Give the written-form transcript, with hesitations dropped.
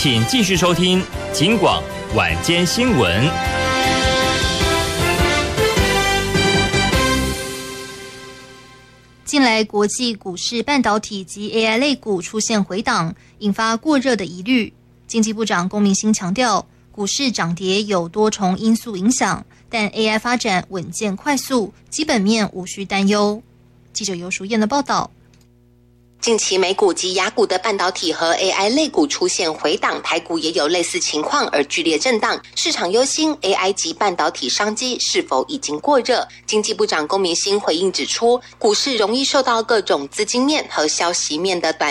请继续收听警广晚间新闻。 近来国际股市半导体及 AI 类股出现回档，引发过热的疑虑。经济部长龚明鑫强调，股市涨跌有多重因素影响，但 AI 发展稳健快速，基本面无需担忧。记者游淑燕的报道。 近期美股及亚股的半导体和 AI 类股出现回档，台股也有类似情况而剧烈震荡。市场忧心 AI 及半导体商机是否已经过热？经济部长龚明鑫回应指出，股市容易受到各种资金面和消息面的短